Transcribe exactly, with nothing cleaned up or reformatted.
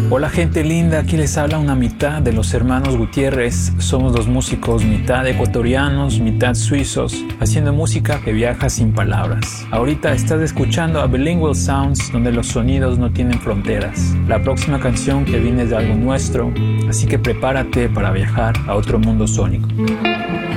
Hola gente linda, aquí les habla una mitad de los hermanos Gutiérrez. Somos dos músicos mitad ecuatorianos, mitad suizos, haciendo música que viaja sin palabras. Ahorita estás escuchando a Bilingual Sounds, donde los sonidos no tienen fronteras. La próxima canción que viene es de algo nuestro, así que prepárate para viajar a otro mundo sónico.